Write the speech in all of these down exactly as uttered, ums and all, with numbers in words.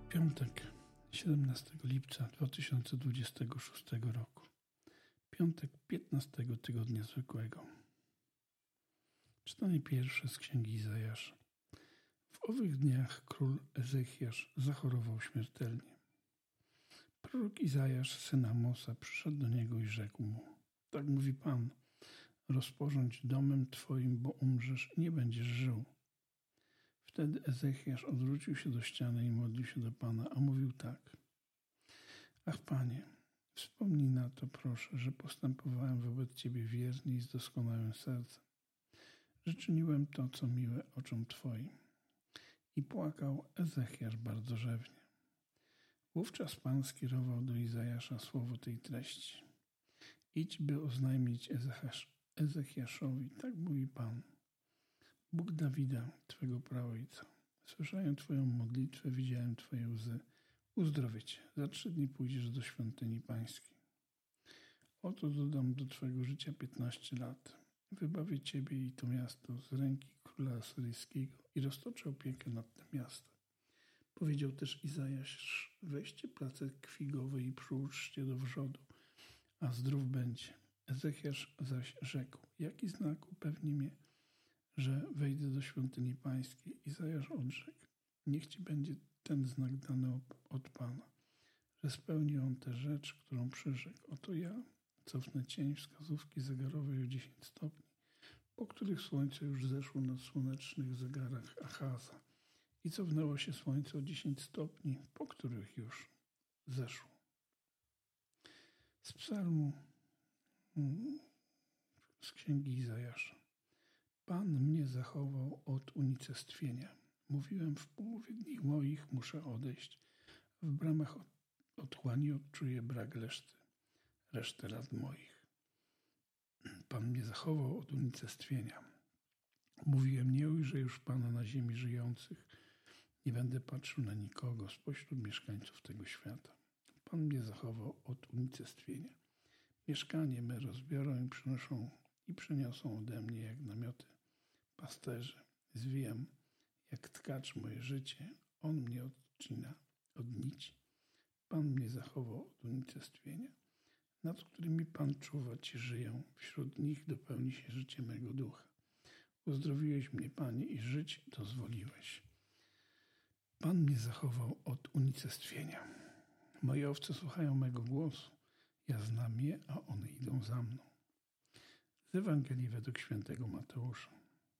Piątek, siedemnastego lipca dwa tysiące dwudziestego szóstego roku. Piątek piętnastego tygodnia zwykłego. Czytanie pierwsze z księgi Izajasza. W owych dniach król Ezechiasz zachorował śmiertelnie. Prorok Izajasz, syn Amosa, przyszedł do niego i rzekł mu: tak mówi Pan, rozporządź domem Twoim, bo umrzesz i nie będziesz żył. Wtedy Ezechiasz odwrócił się do ściany i modlił się do Pana, a mówił tak: ach, Panie, wspomnij na to, proszę, że postępowałem wobec Ciebie wiernie i z doskonałym sercem, że czyniłem to, co miłe oczom Twoim. I płakał Ezechiasz bardzo rzewnie. Wówczas Pan skierował do Izajasza słowo tej treści: idź, by oznajmić Ezechiasz, Ezechiaszowi, tak mówi Pan, Bóg Dawida, Twego praojca. Słyszałem Twoją modlitwę, widziałem Twoje łzy. Uzdrowię Cię. Za trzy dni pójdziesz do świątyni pańskiej. Oto dodam do Twojego życia piętnaście lat. Wybawię Ciebie i to miasto z ręki króla asyryjskiego i roztoczę opiekę nad tym miastem. Powiedział też Izajasz: weźcie placek figowy i przyłóżcie do wrzodu, a zdrów będzie. Ezechiasz zaś rzekł: jaki znak upewni mnie, że wejdę do świątyni pańskiej? Izajasz odrzekł: niech Ci będzie ten znak dany od Pana, że spełni on tę rzecz, którą przyrzekł. Oto ja cofnę cień wskazówki zegarowej o dziesięć stopni, po których słońce już zeszło na słonecznych zegarach Achaza, i cofnęło się słońce o dziesięć stopni, po których już zeszło. Z psalmu z księgi Izajasza. Pan mnie zachował od unicestwienia. Mówiłem, w połowie dni moich muszę odejść. W bramach otchłani odczuję brak reszty, resztę lat moich. Pan mnie zachował od unicestwienia. Mówiłem, nie ujrzę już Pana na ziemi żyjących. Nie będę patrzył na nikogo spośród mieszkańców tego świata. Pan mnie zachował od unicestwienia. Mieszkanie me rozbiorą i przynoszą i przyniosą ode mnie jak namioty pasterzy. Zwijam jak tkacz moje życie. On mnie odcina od nici. Pan mnie zachował od unicestwienia. Nad którymi Pan czuwa, ci żyją. Wśród nich dopełni się życie mego ducha. Uzdrowiłeś mnie, Panie, i żyć dozwoliłeś. Pan mnie zachował od unicestwienia. Moje owce słuchają mego głosu. Ja znam je, a one idą za mną. Z Ewangelii według świętego Mateusza.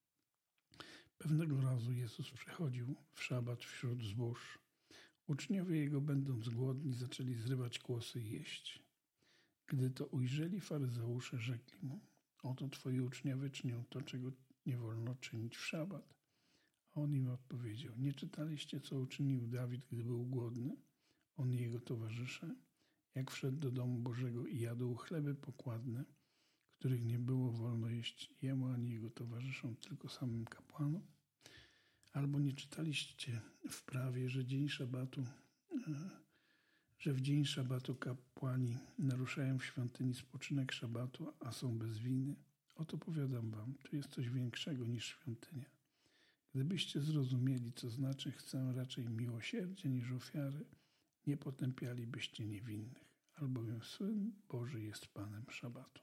Pewnego razu Jezus przechodził w szabat wśród zbóż. Uczniowie Jego, będąc głodni, zaczęli zrywać kłosy i jeść. Gdy to ujrzeli faryzeusze, rzekli Mu: oto Twoi uczniowie czynią to, czego nie wolno czynić w szabat. A On im odpowiedział: nie czytaliście, co uczynił Dawid, gdy był głodny, on i jego towarzysze, jak wszedł do domu Bożego i jadł chleby pokładne, których nie było wolno jeść jemu ani jego towarzyszom, tylko samym kapłanom? Albo nie czytaliście w prawie, że dzień szabatu, że w dzień szabatu kapłani naruszają w świątyni spoczynek szabatu, a są bez winy? Oto powiadam wam, tu jest coś większego niż świątynia. Gdybyście zrozumieli, co znaczy chcę raczej miłosierdzia niż ofiary, nie potępialibyście niewinnych, albowiem Syn Boży jest Panem szabatu.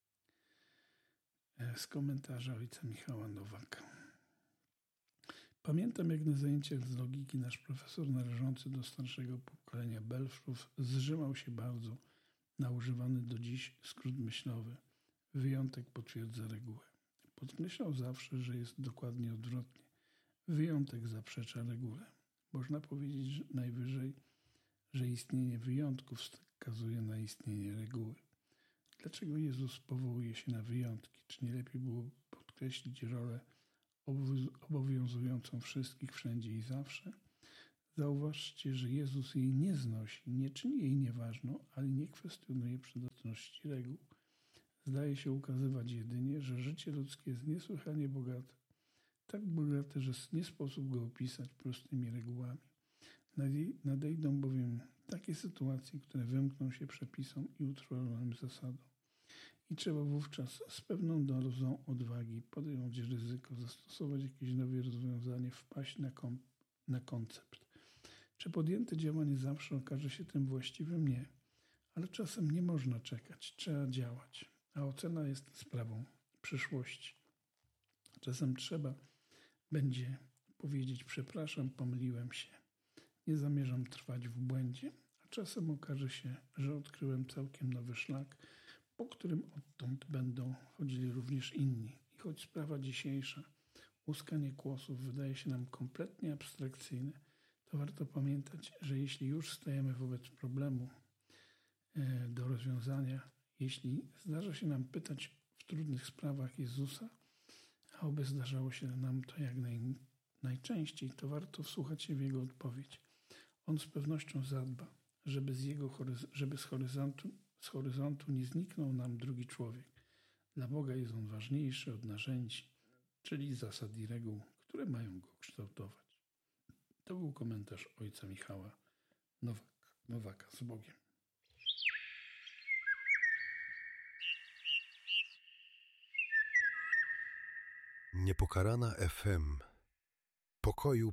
Z komentarza ojca Michała Nowaka. Pamiętam, jak na zajęciach z logiki nasz profesor należący do starszego pokolenia Belfrów zżymał się bardzo na używany do dziś skrót myślowy: wyjątek potwierdza regułę. Podkreślał zawsze, że jest dokładnie odwrotnie. Wyjątek zaprzecza regule. Można powiedzieć że najwyżej, że istnienie wyjątków wskazuje na istnienie reguły. Dlaczego Jezus powołuje się na wyjątki? Czy nie lepiej było podkreślić rolę obowiązującą wszystkich wszędzie i zawsze? Zauważcie, że Jezus jej nie znosi, nie czyni jej nieważną, ale nie kwestionuje przydatności reguł. Zdaje się ukazywać jedynie, że życie ludzkie jest niesłychanie bogate. Tak bogate, że nie sposób go opisać prostymi regułami. Nadejdą bowiem takie sytuacje, które wymkną się przepisom i utrwalonym zasadom. I trzeba wówczas z pewną dozą odwagi podjąć ryzyko, zastosować jakieś nowe rozwiązanie, wpaść na, kom- na koncept, Czy podjęte działanie zawsze okaże się tym właściwym? Nie. Ale czasem nie można czekać, trzeba działać, a ocena jest sprawą przyszłości. Czasem trzeba będzie powiedzieć: przepraszam, pomyliłem się, nie zamierzam trwać w błędzie, a czasem okaże się, że odkryłem całkiem nowy szlak, po którym odtąd będą chodzili również inni. I choć sprawa dzisiejsza, łuskanie kłosów, wydaje się nam kompletnie abstrakcyjne, to warto pamiętać, że jeśli już stajemy wobec problemu e, do rozwiązania, jeśli zdarza się nam pytać w trudnych sprawach Jezusa, a oby zdarzało się nam to jak naj, najczęściej, to warto wsłuchać się w Jego odpowiedź. On z pewnością zadba, żeby z, jego, żeby z, horyzontu, z horyzontu nie zniknął nam drugi człowiek. Dla Boga jest on ważniejszy od narzędzi, czyli zasad i reguł, które mają go kształtować. To był komentarz ojca Michała Nowaka, Nowaka z Bogiem. Niepokalana F M. Pokoju